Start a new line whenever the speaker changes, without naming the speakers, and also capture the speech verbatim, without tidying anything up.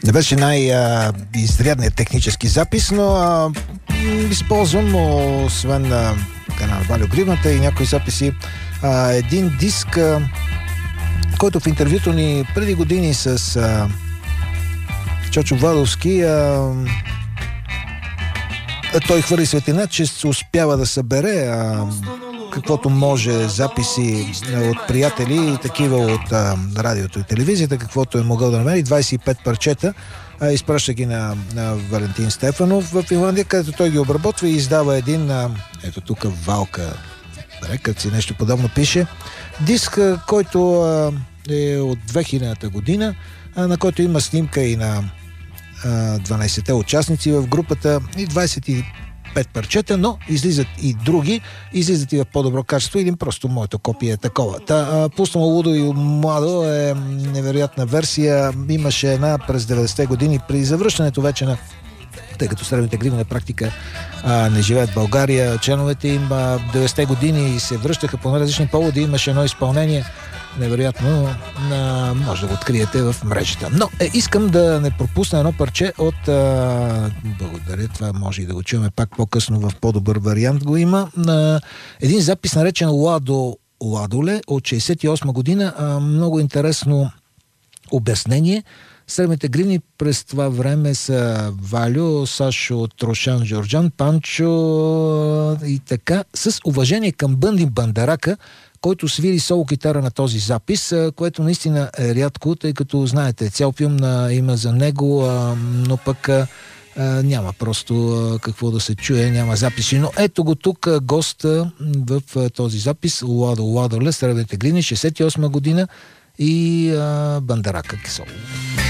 Не беше най-изрядният технически запис, но а, използвам, освен а, на Валио Гривната и някои записи, а, един диск, а, който в интервюто ни преди години с а, Чочо Владовски, а, той хвърли светлина, че се успява да събере а, каквото може записи от приятели и такива от а, радиото и телевизията, каквото е могъл да намери, двайсет и пет парчета, а, изпраща ги на, на Валентин Стефанов в Финландия, където той ги обработва и издава един, а, ето тук Валка Рекърдс и нещо подобно пише, диск, който а, е от две хилядната година, а, на който има снимка и на дванайсетте участници в групата и двайсет и пет парчета, но излизат и други, излизат и в по-добро качество. Един просто моето копие е такова. Та, пуснало Лудо и младо е невероятна версия. Имаше една през деветдесетте години при завръщането вече на, тъй като Сребърните гривни на практика а, не живеят в България, членовете им а, деветдесетте години се връщаха по различни поводи. Имаше едно изпълнение невероятно, а, може да го откриете в мрежата. Но е, искам да не пропусна едно парче от а, благодаря, това може и да го чуваме пак по-късно в по-добър вариант го има. А, един запис наречен Ладо Ладоле от шейсет и осма година. А, много интересно обяснение. Сребърните гривни през това време са Валю, Сашо, Трошан, Жорджан, Панчо и така, с уважение към Бънди Бандарака, който свири соло китара на този запис, което наистина е рядко, тъй като, знаете, цял филм на, има за него, а, но пък а, няма просто а, какво да се чуе, няма записи. Но ето го тук а, госта в а, този запис, Ладо Ладоле, Сребърните гривни, шейсет и осма година и а, Бандарака соло.